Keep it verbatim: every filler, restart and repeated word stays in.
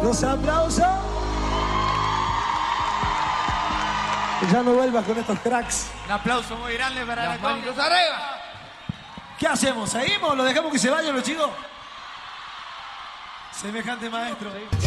Los aplausos. Ya no vuelvas con estos cracks. Un aplauso muy grande para Las la manitos arriba. ¿Qué hacemos? ¿Seguimos? ¿Lo dejamos que se vayan los chicos? Semejante maestro.